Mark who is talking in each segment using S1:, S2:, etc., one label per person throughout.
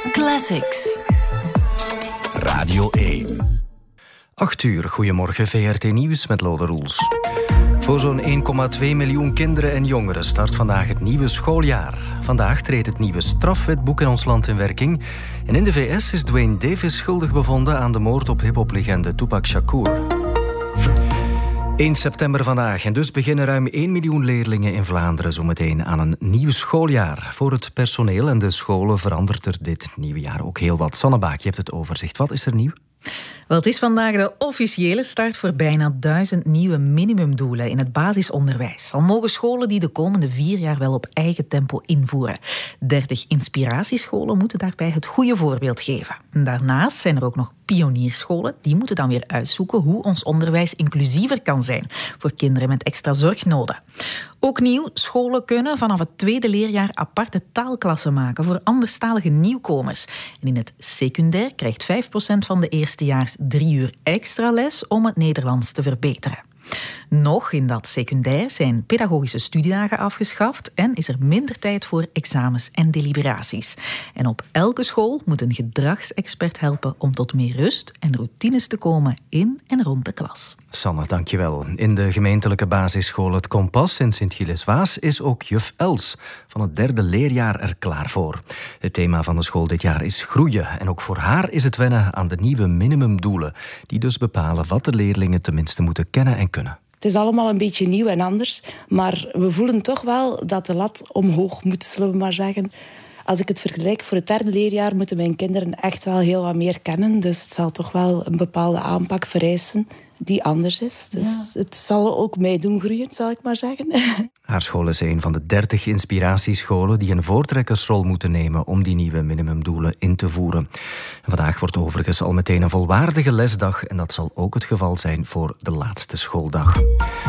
S1: Classics.
S2: Radio 1.
S3: 8 uur, goedemorgen, VRT Nieuws met Lode Roels. Voor zo'n 1,2 miljoen kinderen en jongeren start vandaag het nieuwe schooljaar. Vandaag treedt het nieuwe strafwetboek in ons land in werking. En in de VS is Duane Davis schuldig bevonden aan de moord op hiphoplegende Tupac Shakur. 1 september vandaag en dus beginnen ruim 1 miljoen leerlingen in Vlaanderen zometeen aan een nieuw schooljaar. Voor het personeel en de scholen verandert er dit nieuwe jaar ook heel wat. Sanne Baak, je hebt het overzicht. Wat is er nieuw?
S4: Wel, het is vandaag de officiële start voor bijna 1000 nieuwe minimumdoelen in het basisonderwijs. Al mogen scholen die de komende 4 jaar wel op eigen tempo invoeren. 30 inspiratiescholen moeten daarbij het goede voorbeeld geven. En daarnaast zijn er ook nog pionierscholen. Die moeten dan weer uitzoeken hoe ons onderwijs inclusiever kan zijn voor kinderen met extra zorgnoden. Ook nieuw, scholen kunnen vanaf het tweede leerjaar aparte taalklassen maken voor anderstalige nieuwkomers. En in het secundair krijgt 5% van de eerstejaars 3 uur extra les om het Nederlands te verbeteren. Nog in dat secundair zijn pedagogische studiedagen afgeschaft en is er minder tijd voor examens en deliberaties. En op elke school moet een gedragsexpert helpen om tot meer rust en routines te komen in en rond de klas.
S3: Sanne, dankjewel. In de gemeentelijke basisschool Het Kompas in Sint-Gilles-Waas is ook juf Els van het 3e leerjaar er klaar voor. Het thema van de school dit jaar is groeien. En ook voor haar is het wennen aan de nieuwe minimumdoelen, die dus bepalen wat de leerlingen tenminste moeten kennen en kunnen.
S5: Het is allemaal een beetje nieuw en anders, maar we voelen toch wel dat de lat omhoog moet, zullen we maar zeggen. Als ik het vergelijk, voor het 3e leerjaar moeten mijn kinderen echt wel heel wat meer kennen. Dus het zal toch wel een bepaalde aanpak vereisen die anders is. Dus Het zal ook mij doen groeien, zal ik maar zeggen.
S3: Haar school is een van de 30 inspiratiescholen die een voortrekkersrol moeten nemen om die nieuwe minimumdoelen in te voeren. En vandaag wordt overigens al meteen een volwaardige lesdag en dat zal ook het geval zijn voor de laatste schooldag.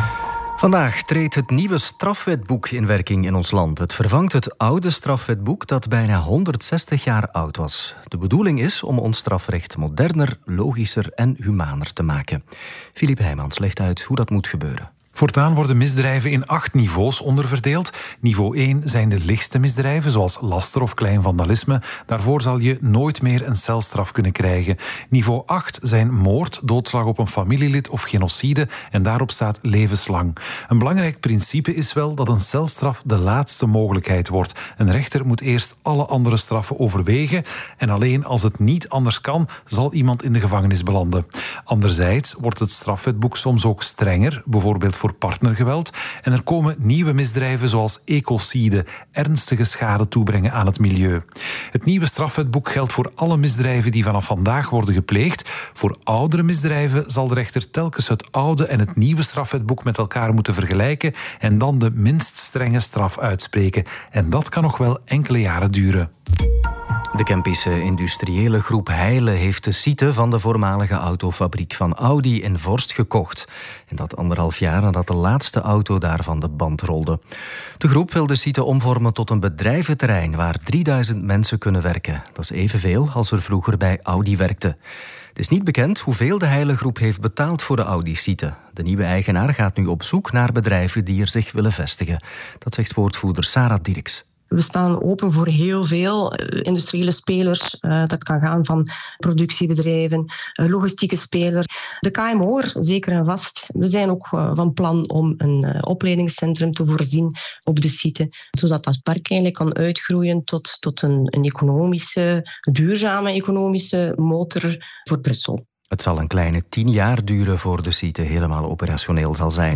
S3: Vandaag treedt het nieuwe strafwetboek in werking in ons land. Het vervangt het oude strafwetboek dat bijna 160 jaar oud was. De bedoeling is om ons strafrecht moderner, logischer en humaner te maken. Filip Heijmans legt uit hoe dat moet gebeuren.
S6: Voortaan worden misdrijven in 8 niveaus onderverdeeld. Niveau 1 zijn de lichtste misdrijven, zoals laster of klein vandalisme. Daarvoor zal je nooit meer een celstraf kunnen krijgen. Niveau 8 zijn moord, doodslag op een familielid of genocide. En daarop staat levenslang. Een belangrijk principe is wel dat een celstraf de laatste mogelijkheid wordt. Een rechter moet eerst alle andere straffen overwegen. En alleen als het niet anders kan, zal iemand in de gevangenis belanden. Anderzijds wordt het strafwetboek soms ook strenger, bijvoorbeeld voor partnergeweld. En er komen nieuwe misdrijven zoals ecocide, ernstige schade toebrengen aan het milieu. Het nieuwe strafwetboek geldt voor alle misdrijven die vanaf vandaag worden gepleegd. Voor oudere misdrijven zal de rechter telkens het oude en het nieuwe strafwetboek met elkaar moeten vergelijken en dan de minst strenge straf uitspreken. En dat kan nog wel enkele jaren duren.
S3: De Kempische industriële groep Heijlen heeft de site van de voormalige autofabriek van Audi in Vorst gekocht. En dat 1,5 jaar nadat de laatste auto daar van de band rolde. De groep wil de site omvormen tot een bedrijventerrein waar 3000 mensen kunnen werken. Dat is evenveel als er vroeger bij Audi werkte. Het is niet bekend hoeveel de Heijlen groep heeft betaald voor de Audi-site. De nieuwe eigenaar gaat nu op zoek naar bedrijven die er zich willen vestigen. Dat zegt woordvoerder Sarah Dirks.
S7: We staan open voor heel veel industriële spelers. Dat kan gaan van productiebedrijven, logistieke spelers. De KMO'er, zeker en vast. We zijn ook van plan om een opleidingscentrum te voorzien op de site, zodat dat park eigenlijk kan uitgroeien tot een economische, duurzame economische motor voor Brussel.
S3: Het zal een kleine 10 jaar duren voor de site helemaal operationeel zal zijn.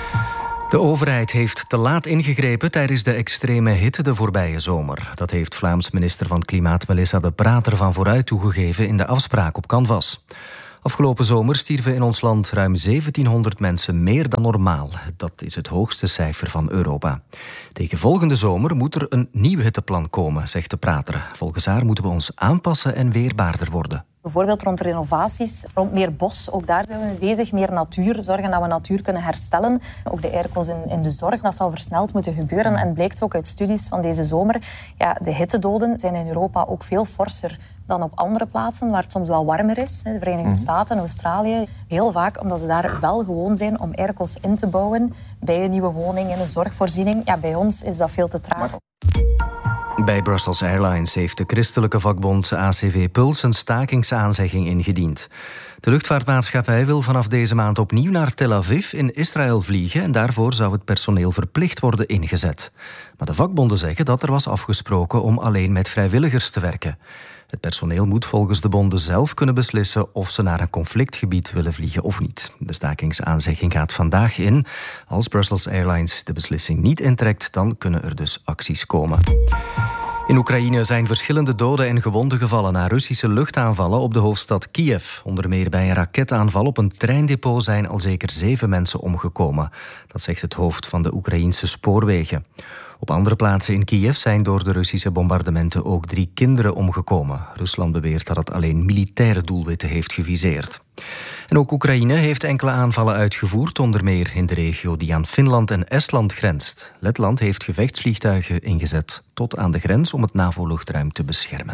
S3: De overheid heeft te laat ingegrepen tijdens de extreme hitte de voorbije zomer. Dat heeft Vlaams minister van Klimaat Melissa De Prater van vooruit toegegeven in de afspraak op Canvas. Afgelopen zomer stierven in ons land ruim 1700 mensen meer dan normaal. Dat is het hoogste cijfer van Europa. Tegen volgende zomer moet er een nieuw hitteplan komen, zegt De Prater. Volgens haar moeten we ons aanpassen en weerbaarder worden.
S8: Bijvoorbeeld rond renovaties, rond meer bos. Ook daar zijn we mee bezig. Meer natuur, zorgen dat we natuur kunnen herstellen. Ook de airco's in de zorg, dat zal versneld moeten gebeuren. En blijkt ook uit studies van deze zomer, de hittedoden zijn in Europa ook veel forser dan op andere plaatsen waar het soms wel warmer is. De Verenigde Staten, Australië. Heel vaak omdat ze daar wel gewoon zijn om airco's in te bouwen bij een nieuwe woning en een zorgvoorziening. Ja, bij ons is dat veel te traag.
S3: Bij Brussels Airlines heeft de christelijke vakbond ACV Puls een stakingsaanzegging ingediend. De luchtvaartmaatschappij wil vanaf deze maand opnieuw naar Tel Aviv in Israël vliegen en daarvoor zou het personeel verplicht worden ingezet. Maar de vakbonden zeggen dat er was afgesproken om alleen met vrijwilligers te werken. Het personeel moet volgens de bonden zelf kunnen beslissen of ze naar een conflictgebied willen vliegen of niet. De stakingsaanzegging gaat vandaag in. Als Brussels Airlines de beslissing niet intrekt, dan kunnen er dus acties komen. In Oekraïne zijn verschillende doden en gewonden gevallen na Russische luchtaanvallen op de hoofdstad Kiev. Onder meer bij een raketaanval op een treindepot zijn al zeker 7 mensen omgekomen. Dat zegt het hoofd van de Oekraïense spoorwegen. Op andere plaatsen in Kiev zijn door de Russische bombardementen ook 3 kinderen omgekomen. Rusland beweert dat het alleen militaire doelwitten heeft geviseerd. En ook Oekraïne heeft enkele aanvallen uitgevoerd, onder meer in de regio die aan Finland en Estland grenst. Letland heeft gevechtsvliegtuigen ingezet tot aan de grens om het NAVO-luchtruim te beschermen.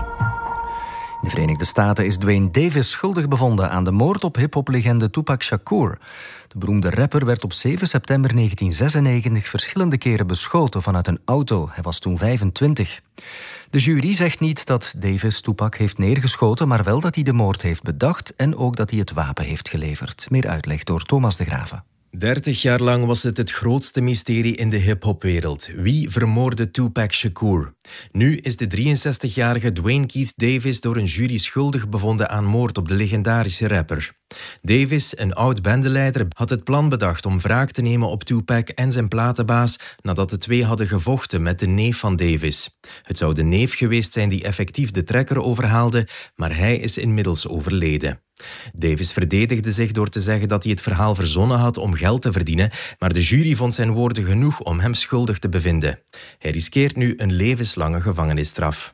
S3: In de Verenigde Staten is Dwayne Davis schuldig bevonden aan de moord op hiphoplegende Tupac Shakur. De beroemde rapper werd op 7 september 1996 verschillende keren beschoten vanuit een auto. Hij was toen 25. De jury zegt niet dat Davis Tupac heeft neergeschoten, maar wel dat hij de moord heeft bedacht en ook dat hij het wapen heeft geleverd. Meer uitleg door Thomas de Graven.
S1: 30 jaar lang was het grootste mysterie in de hip-hopwereld. Wie vermoordde Tupac Shakur? Nu is de 63-jarige Dwayne Keith Davis door een jury schuldig bevonden aan moord op de legendarische rapper. Davis, een oud-bendeleider, had het plan bedacht om wraak te nemen op Tupac en zijn platenbaas nadat de twee hadden gevochten met de neef van Davis. Het zou de neef geweest zijn die effectief de trekker overhaalde, maar hij is inmiddels overleden. Davis verdedigde zich door te zeggen dat hij het verhaal verzonnen had om geld te verdienen, maar de jury vond zijn woorden genoeg om hem schuldig te bevinden. Hij riskeert nu een levenslange gevangenisstraf.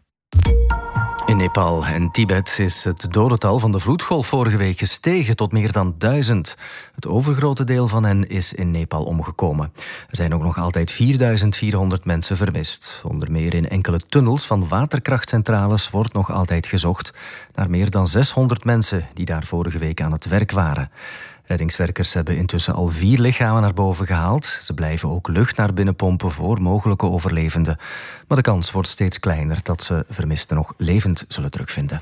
S3: In Nepal en Tibet is het dodental van de vloedgolf vorige week gestegen tot meer dan 1000. Het overgrote deel van hen is in Nepal omgekomen. Er zijn ook nog altijd 4400 mensen vermist. Onder meer in enkele tunnels van waterkrachtcentrales wordt nog altijd gezocht naar meer dan 600 mensen die daar vorige week aan het werk waren. Reddingswerkers hebben intussen al 4 lichamen naar boven gehaald. Ze blijven ook lucht naar binnen pompen voor mogelijke overlevenden. Maar de kans wordt steeds kleiner dat ze vermisten nog levend zullen terugvinden.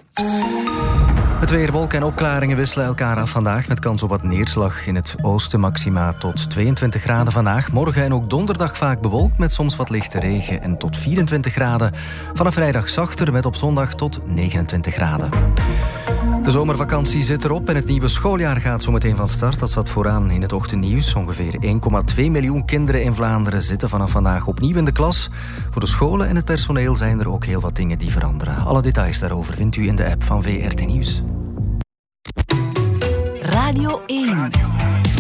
S3: Het weer, wolken en opklaringen wisselen elkaar af vandaag met kans op wat neerslag. In het oosten maxima tot 22 graden vandaag. Morgen en ook donderdag vaak bewolkt met soms wat lichte regen en tot 24 graden. Vanaf vrijdag zachter met op zondag tot 29 graden. De zomervakantie zit erop en het nieuwe schooljaar gaat zo meteen van start. Dat zat vooraan in het ochtendnieuws. Ongeveer 1,2 miljoen kinderen in Vlaanderen zitten vanaf vandaag opnieuw in de klas. Voor de scholen en het personeel zijn er ook heel wat dingen die veranderen. Alle details daarover vindt u in de app van VRT Nieuws.
S9: Radio 1.